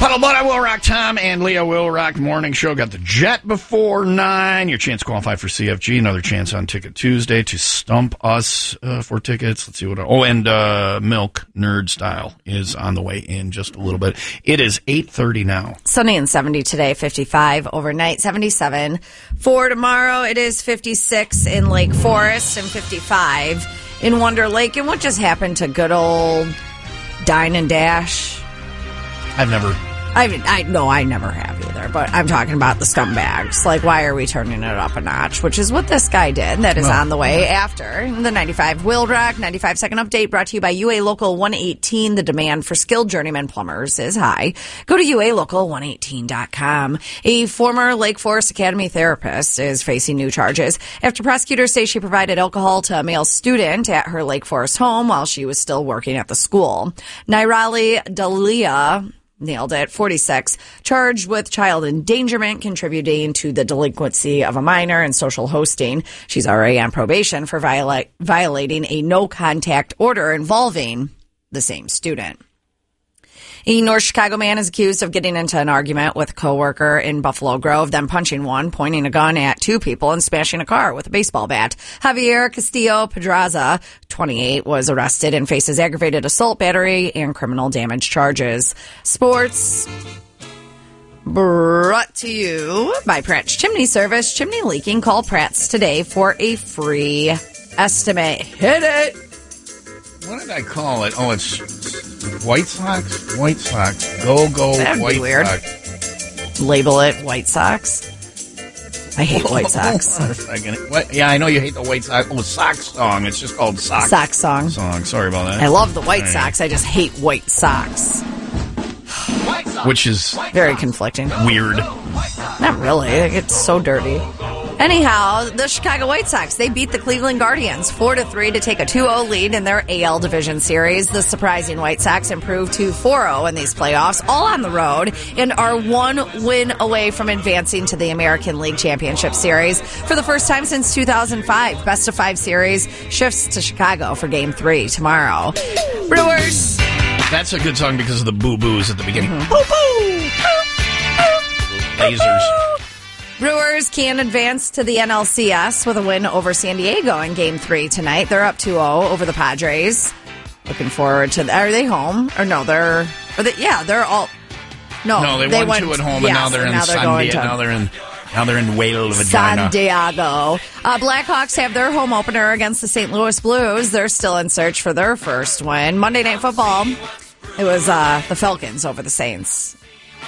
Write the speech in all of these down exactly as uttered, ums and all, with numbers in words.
Puddlebutt, I Will Rock. Tom and Leah Will Rock Morning Show. Got the Jet before nine. Your chance to qualify for C F G. Another chance on Ticket Tuesday to stump us uh, for tickets. Let's see what. Oh, and uh, Milk Nerd Style is on the way in just a little bit. It is eight thirty now. Sunny and seventy today, fifty-five overnight, seventy-seven. For tomorrow, it is fifty-six in Lake Forest and fifty-five in Wonder Lake. And what just happened to good old Dine and Dash? I've never. I mean, I no, I never have either, but I'm talking about the scumbags. Like, why are we turning it up a notch? Which is what this guy did. That is well, on the way after the ninety-five Will Rock, ninety-five second update brought to you by U A Local one eighteen. The demand for skilled journeyman plumbers is high. Go to U A Local one eighteen dot com. A former Lake Forest Academy therapist is facing new charges after prosecutors say she provided alcohol to a male student at her Lake Forest home while she was still working at the school. Nirali Dalia nailed it, forty-six, charged with child endangerment, contributing to the delinquency of a minor, and social hosting. She's already on probation for viola- violating a no-contact order involving the same student. A North Chicago man is accused of getting into an argument with a coworker in Buffalo Grove, then punching one, pointing a gun at two people, and smashing a car with a baseball bat. Javier Castillo Pedraza, twenty-eight, was arrested and faces aggravated assault, battery, and criminal damage charges. Sports brought to you by Pratt's Chimney Service. Chimney leaking? Call Pratt's today for a free estimate. Hit it! What did I call it? Oh, it's White Sox? White Sox. Go, go, That'd White be weird. Sox. Label it White Sox. I hate White Sox. Hold on a second. What? Yeah, I know you hate the White Sox. Oh, Sox song. It's just called Sox. Sox song. Song. Sorry about that. I love the White Right. Sox. I just hate White Sox. Which is very conflicting. Weird. Not really. It's so dirty. Anyhow, the Chicago White Sox, they beat the Cleveland Guardians four to three to take a two oh lead in their A L Division Series. The surprising White Sox improved to four oh in these playoffs, all on the road, and are one win away from advancing to the American League Championship Series for the first time since two thousand five. Best of five series shifts to Chicago for Game three tomorrow. Brewers. That's a good song because of the boo-boos at the beginning. Mm-hmm. Boo-boo! Lasers. Brewers can advance to the N L C S with a win over San Diego in Game three tonight. They're up two oh over the Padres. Looking forward to that. Are they home? Or no, they're... Or they, yeah, they're all... No, No, they, they won went, two at home, yes, and now they're in now they're San going Diego. to Now they're in... Now they're in Whale Vagina. San Diego. Uh, Blackhawks have their home opener against the Saint Louis Blues. They're still in search for their first win. Monday Night Football, it was uh, the Falcons over the Saints.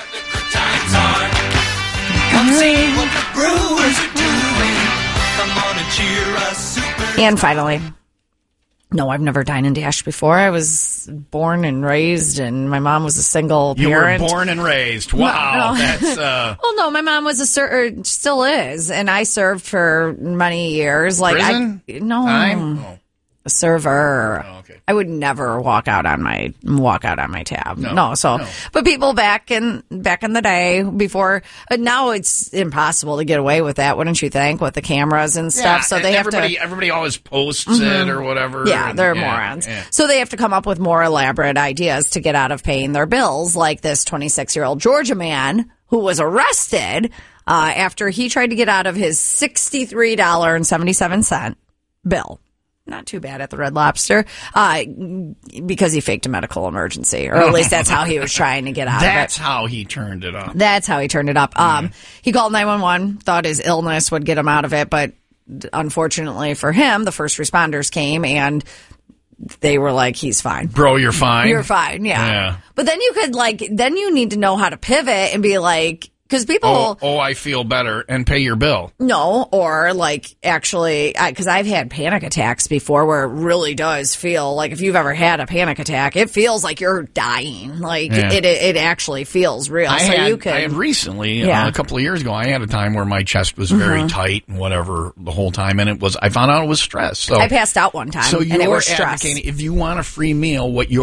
Come see what the Brewers are doing. Come on and cheer us, super. And finally, no, I've never dined and dashed before. I was born and raised, and my mom was a single You parent. were born and raised. Wow. No, no. That's, uh... well, no, my mom was a ser- or still is, and I served for many years. Like Prison? I, no, Time? Oh. a server. Oh, okay. I would never walk out on my walk out on my tab. No, No, so no. but people back in back in the day before uh, now it's impossible to get away with that, wouldn't you think, with the cameras and stuff? Yeah, so they have everybody, to. Everybody always posts mm-hmm. it or whatever. Yeah, and, they're yeah, morons. Yeah. So they have to come up with more elaborate ideas to get out of paying their bills, like this twenty-six-year-old Georgia man who was arrested uh, after he tried to get out of his sixty-three dollars and seventy-seven cents bill. Not too bad at the Red Lobster, uh, because he faked a medical emergency, or at least that's how he was trying to get out That's of it. how he turned it up. That's how he turned it up. Um, he called nine one one, thought his illness would get him out of it, but unfortunately for him, the first responders came and they were like, he's fine. Bro, you're fine. You're fine, yeah. Yeah. But then you could, like, then you need to know how to pivot and be like, because people... Oh, oh, I feel better, and pay your bill. No, or like actually, because I've had panic attacks before where it really does feel like if you've ever had a panic attack, it feels like you're dying. Like Yeah. it, it, it actually feels real. I so had, you can. I had recently, Yeah. uh, a couple of years ago, I had a time where my chest was very Mhm. tight and whatever the whole time, and it was. I found out it was stress. So I passed out one time, So and it you're was stress. advocating if you want a free meal, what you're